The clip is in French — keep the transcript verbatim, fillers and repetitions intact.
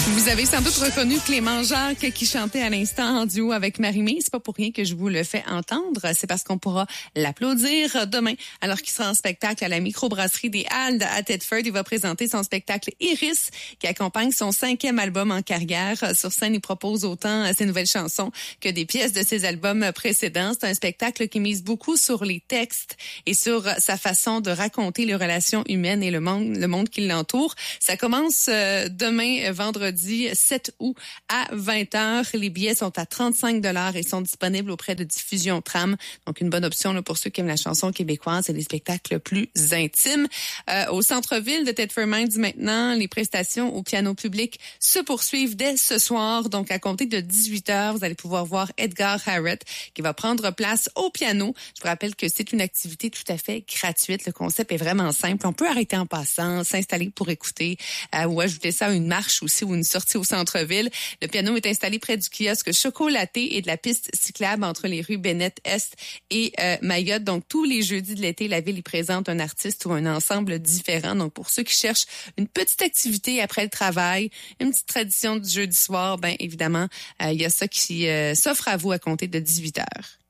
Vous avez sans doute reconnu Clément Jacques qui chantait à l'instant en duo avec Marie-Mé. C'est pas pour rien que je vous le fais entendre. C'est parce qu'on pourra l'applaudir demain alors qu'il sera en spectacle à la microbrasserie des Halles à Thetford. Il va présenter son spectacle Iris qui accompagne son cinquième album en carrière. Sur scène, il propose autant ses nouvelles chansons que des pièces de ses albums précédents. C'est un spectacle qui mise beaucoup sur les textes et sur sa façon de raconter les relations humaines et le monde, le monde qui l'entoure. Ça commence euh, demain, vendredi sept août à vingt heures. Les billets sont à trente-cinq dollars et sont disponibles auprès de Diffusion Tram. Donc, une bonne option là, pour ceux qui aiment la chanson québécoise et les spectacles plus intimes. Euh, au centre-ville de Thetford Mines, maintenant, les prestations au piano public se poursuivent dès ce soir. Donc, à compter de dix-huit heures, vous allez pouvoir voir Edgar Harrett qui va prendre place au piano. Je vous rappelle que c'est une activité tout à fait gratuite. Le concept est vraiment simple. On peut arrêter en passant, s'installer pour écouter euh, ou ajouter ça à une marche aussi ou une sortie au centre-ville. Le piano est installé près du kiosque Chocolaté et de la piste cyclable entre les rues Bennett-Est et euh, Mayotte. Donc, tous les jeudis de l'été, la ville y présente un artiste ou un ensemble différent. Donc, pour ceux qui cherchent une petite activité après le travail, une petite tradition du jeudi soir, ben évidemment, euh, il y a ça qui euh, s'offre à vous à compter de dix-huit heures.